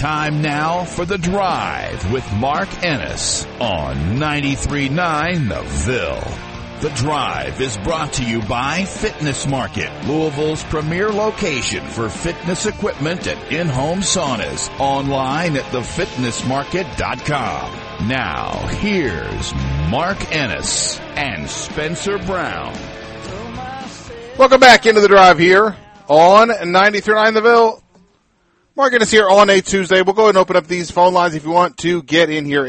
Time now for The Drive with Mark Ennis on 93.9 The Ville. The Drive is brought to you by Fitness Market, Louisville's premier location for fitness equipment and in-home saunas. Online at thefitnessmarket.com. Now, here's Mark Ennis and Spencer Brown. Welcome back into The Drive here on 93.9 The Ville. Mark Ennis here on a Tuesday. We'll go ahead and open up these phone lines if you want to get in here.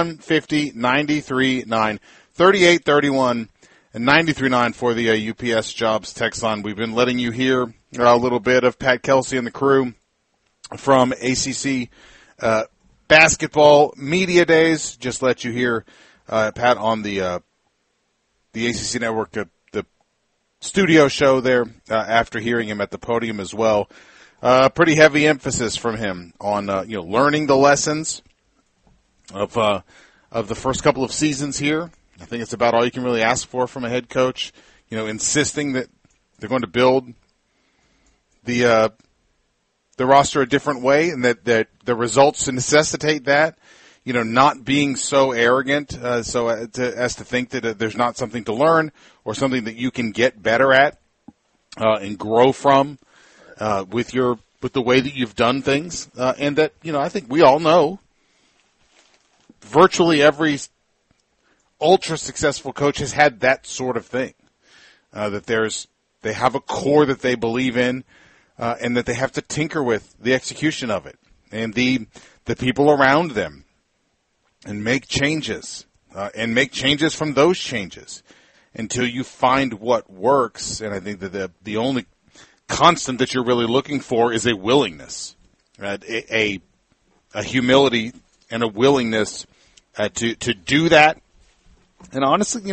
8150-93.9, 3831 and 93.9 for the UPS Jobs text line. We've been letting you hear a little bit of Pat Kelsey and the crew from ACC basketball media days. Just let you hear Pat on the ACC Network, the studio show there after hearing him at the podium as well. Pretty heavy emphasis from him on learning the lessons of the first couple of seasons here. I think it's about all you can really ask for from a head coach. Insisting that they're going to build the roster a different way, and that the results necessitate that. Not being so arrogant as to think that there's not something to learn or something that you can get better at and grow from. With the way that you've done things, and that, I think we all know virtually every ultra successful coach has had that sort of thing, that they have a core that they believe in, and that they have to tinker with the execution of it and the people around them and make changes, from those changes until you find what works. And I think that the only constant that you're really looking for is a willingness, right? A humility and a willingness to do that. And honestly,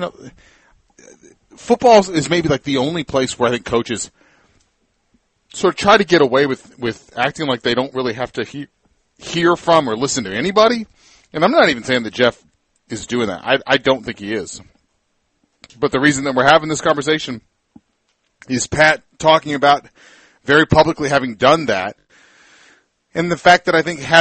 football is maybe like the only place where I think coaches sort of try to get away with acting like they don't really have to hear from or listen to anybody. And I'm not even saying that Jeff is doing that. I don't think he is. But the reason that we're having this conversation is Pat talking about very publicly having done that, and the fact that I think